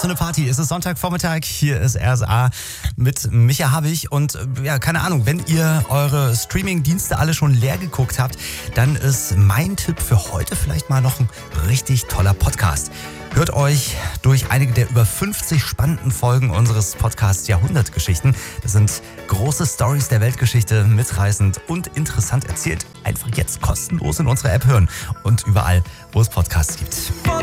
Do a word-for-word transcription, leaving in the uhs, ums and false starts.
zu einer Party. Es ist Sonntagvormittag, hier ist R S A mit Micha Habich und ja, keine Ahnung, wenn ihr eure Streaming-Dienste alle schon leer geguckt habt, dann ist mein Tipp für heute vielleicht mal noch ein richtig toller Podcast. Hört euch durch einige der über fünfzig spannenden Folgen unseres Podcasts Jahrhundertgeschichten. Das sind große Stories der Weltgeschichte, mitreißend und interessant erzählt. Einfach jetzt kostenlos in unserer App hören und überall, wo es Podcasts gibt.